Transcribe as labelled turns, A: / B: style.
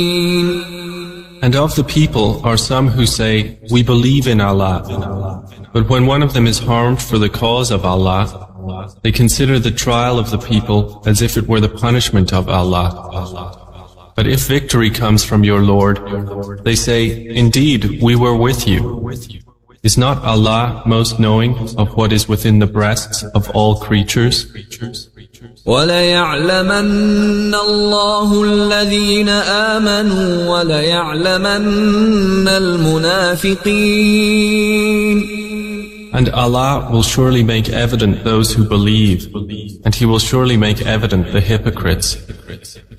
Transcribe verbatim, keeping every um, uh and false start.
A: And of the people are some who say, we believe in Allah. But when one of them is harmed for the cause of Allah, they consider the trial of the people as if it were the punishment of Allah. But if victory comes from your Lord, they say, indeed, we were with you. Is not Allah most knowing of what is within the breasts of all creatures?
B: وَلَيَعْلَمَنَّ اللَّهُ الَّذِينَ آمَنُوا وَلَيَعْلَمَنَّ الْمُنَافِقِينَ.
A: And Allah will surely make evident those who believe, and He will surely make evident the hypocrites.